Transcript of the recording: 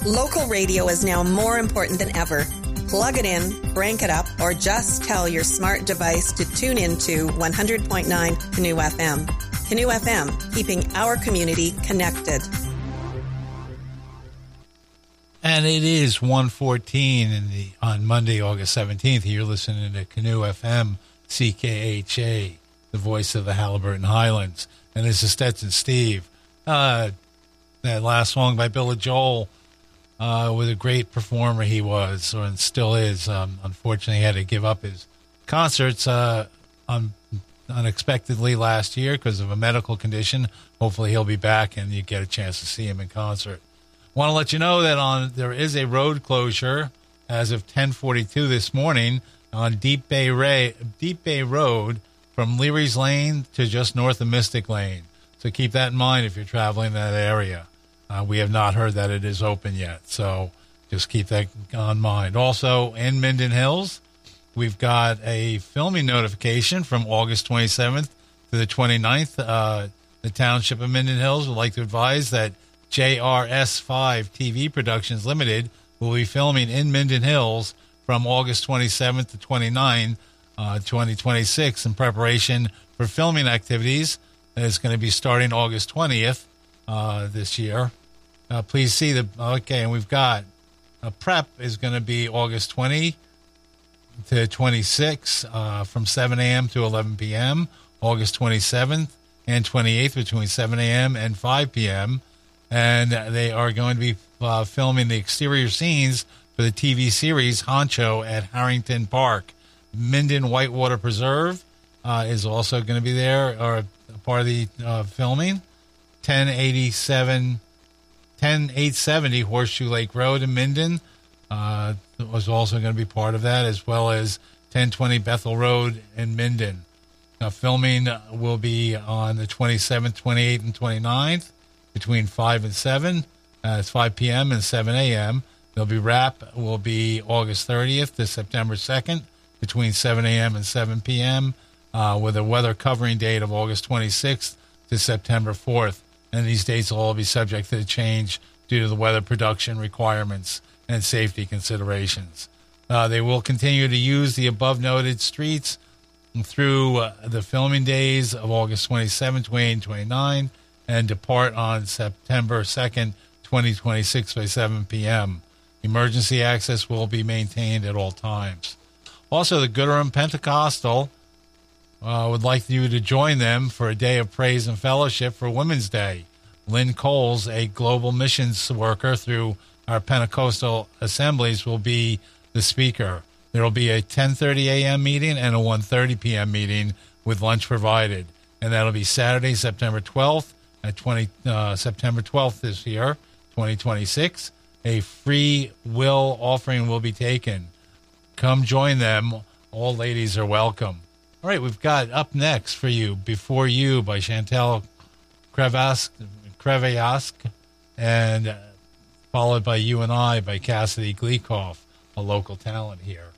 Local radio is now more important than ever. Plug it in, crank it up, or just tell your smart device to tune into 100.9 Canoe FM. Canoe FM, keeping our community connected. And it is 1:14 on Monday, August 17th. You're listening to Canoe FM, CKHA, the voice of the Halliburton Highlands. And this is Stetson Steve. That last song by Billy Joel, was a great performer he was, and still is. Unfortunately, he had to give up his concerts unexpectedly last year because of a medical condition. Hopefully he'll be back and you get a chance to see him in concert. Want to let you know that there is a road closure as of 10:42 this morning on Deep Bay Road from Leary's Lane to just north of Mystic Lane. So keep that in mind if you're traveling in that area. We have not heard that it is open yet, so just keep that on mind. Also, in Minden Hills, we've got a filming notification from August 27th to the 29th. The Township of Minden Hills would like to advise that JRS5 TV Productions Limited will be filming in Minden Hills from August 27th to 29, 2026 in preparation for filming activities. It's going to be starting August 20th this year. Please see and we've got prep is going to be August 20 to 26 from 7 a.m. to 11 p.m., August 27th and 28th between 7 a.m. and 5 p.m., and they are going to be filming the exterior scenes for the TV series Honcho at Harrington Park. Minden Whitewater Preserve is also going to be there, or part of the filming. 10870 Horseshoe Lake Road in Minden was also going to be part of that, as well as 1020 Bethel Road in Minden. Now, filming will be on the 27th, 28th, and 29th between 5 and 7. It's 5 p.m. and 7 a.m. There'll be wrap will be August 30th to September 2nd between 7 a.m. and 7 p.m. With a weather covering date of August 26th to September 4th. And these dates will all be subject to change due to the weather production requirements and safety considerations. They will continue to use the above-noted streets through the filming days of August 27, 28, and 29, and depart on September 2nd, 2026 by 7 p.m. Emergency access will be maintained at all times. Also, the Gooderham Pentecostal would like you to join them for a day of praise and fellowship for Women's Day. Lynn Coles, a global missions worker through our Pentecostal assemblies, will be the speaker. There will be a 10:30 a.m. meeting and a 1:30 p.m. meeting with lunch provided. And that'll be Saturday, September 12th at September 12th this year, 2026. A free will offering will be taken. Come join them. All ladies are welcome. All right, we've got up next for you, Before You by Chantal Creveillasque, and followed by You and I by Cassidy Gleekoff, a local talent here.